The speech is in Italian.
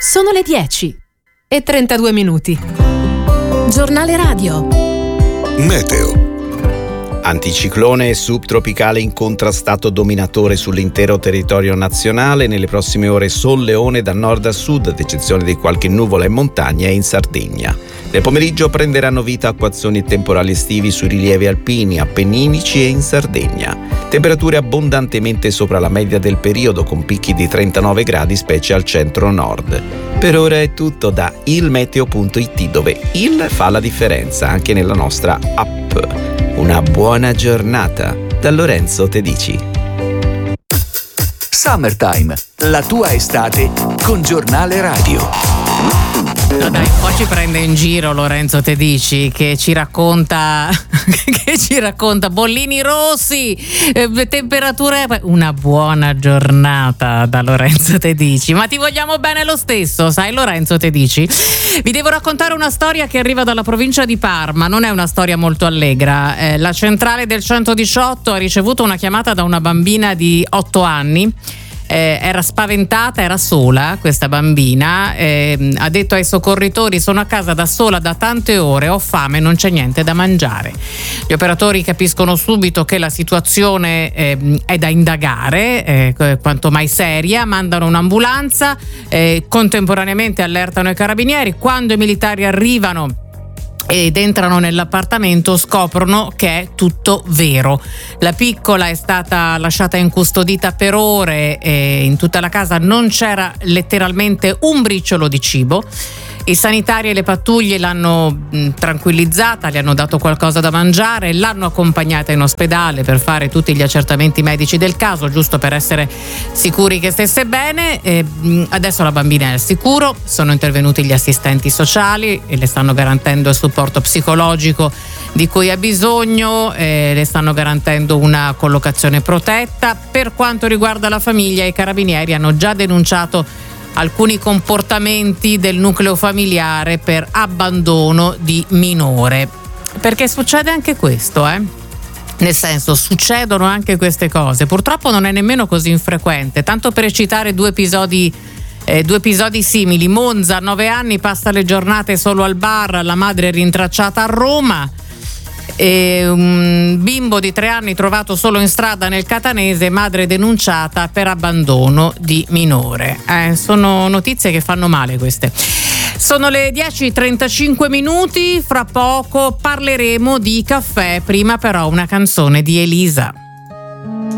Sono le 10:32. Giornale radio. Meteo. Anticiclone subtropicale incontrastato dominatore sull'intero territorio nazionale. Nelle prossime ore solleone da nord a sud, ad eccezione di qualche nuvola in montagna e in Sardegna. Nel pomeriggio prenderanno vita acquazzoni e temporali estivi sui rilievi alpini, appenninici e in Sardegna. Temperature abbondantemente sopra la media del periodo, con picchi di 39 gradi specie al centro-nord. Per ora è tutto da ilmeteo.it, dove il fa la differenza anche nella nostra app. Una buona giornata da Lorenzo Tedici. Summertime, la tua estate con Giornale Radio. No dai, poi ci prende in giro Lorenzo Tedici che ci racconta bollini rossi, temperature. Una buona giornata da Lorenzo Tedici, ma ti vogliamo bene lo stesso, sai Lorenzo Tedici? Vi devo raccontare una storia che arriva dalla provincia di Parma. Non è una storia molto allegra. La centrale del 118 ha ricevuto una chiamata da una bambina di 8 anni. Era spaventata, era sola questa bambina, ha detto ai soccorritori: sono a casa da sola da tante ore, ho fame, non c'è niente da mangiare. Gli operatori capiscono subito che la situazione è da indagare, quanto mai seria, mandano un'ambulanza, contemporaneamente allertano i carabinieri. Quando i militari arrivano ed entrano nell'appartamento, scoprono che è tutto vero. La piccola è stata lasciata incustodita per ore e in tutta la casa non c'era letteralmente un briciolo di cibo. I sanitari e le pattuglie l'hanno tranquillizzata, le hanno dato qualcosa da mangiare, l'hanno accompagnata in ospedale per fare tutti gli accertamenti medici del caso, giusto per essere sicuri che stesse bene. Adesso la bambina è al sicuro, sono intervenuti gli assistenti sociali e le stanno garantendo il supporto psicologico di cui ha bisogno, le stanno garantendo una collocazione protetta. Per quanto riguarda la famiglia, i carabinieri hanno già denunciato alcuni comportamenti del nucleo familiare per abbandono di minore, perché succede anche questo, nel senso, succedono anche queste cose. Purtroppo non è nemmeno così infrequente. Tanto per citare due episodi simili: Monza, 9 anni, passa le giornate solo al bar, la madre è rintracciata a Roma. E un bimbo di 3 anni trovato solo in strada nel Catanese, madre denunciata per abbandono di minore. Sono notizie che fanno male queste. Sono le 10:35, fra poco parleremo di caffè, prima però una canzone di Elisa.